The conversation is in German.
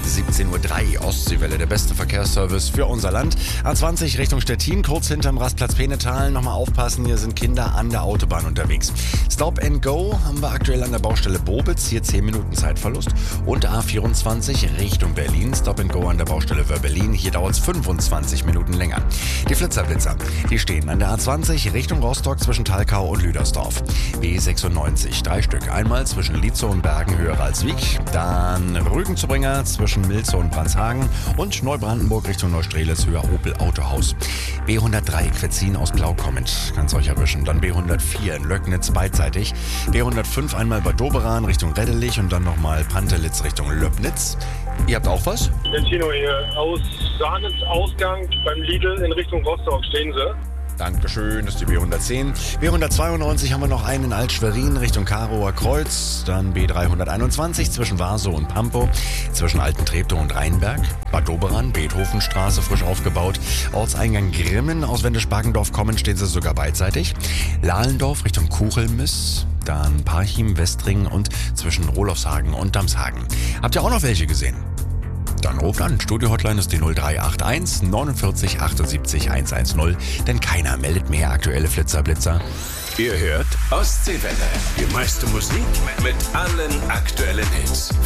17:03 Uhr, Ostseewelle, der beste Verkehrsservice für unser Land. A20 Richtung Stettin, kurz hinterm Rastplatz Penetal. Nochmal aufpassen, hier sind Kinder an der Autobahn unterwegs. Stop and Go haben wir aktuell an der Baustelle Bobitz, hier 10 Minuten Zeitverlust. Und A24 Richtung Berlin, Stop and Go an der Baustelle Wöhr-Berlin, hier dauert es 25 Minuten länger. Die Flitzer, die stehen an der A20 Richtung Rostock zwischen Thalkau und Lüdersdorf. B96, 3 Stück, einmal zwischen Lietzow und Bergen, Höher-Ralswiek, dann Rügen-zu-Bringer zwischen Milze und Brandshagen und Neubrandenburg Richtung Neustrelitz, Höher Opel Autohaus. B103 Quetzin aus Blau kommend, kann's euch erwischen. Dann B104 in Löcknitz beidseitig. B105 einmal Bad Doberan Richtung Reddelich und dann nochmal Pantelitz Richtung Löbnitz. Ihr habt auch was? Der Tino hier aus Sahnens-Ausgang beim Lidl in Richtung Rostock. Stehen Sie? Dankeschön, das ist die B110. B192 haben wir noch einen in Alt-Schwerin Richtung Karower Kreuz. Dann B321 zwischen Warsow und Pampo, zwischen Alten-Treptow und Rheinberg. Bad Doberan, Beethovenstraße frisch aufgebaut. Ortseingang Grimmen aus Wendisch-Bargendorf kommen, stehen sie sogar beidseitig. Lahlendorf Richtung Kuchelmiss. Dann Parchim, Westring und zwischen Rolofshagen und Damshagen. Habt ihr auch noch welche gesehen? Dann ruft an. Studio-Hotline ist die 0381 49 78 110, denn keiner meldet mehr aktuelle Flitzer-Blitzer. Ihr hört Ostseewelle. Die meiste Musik mit allen aktuellen Hits.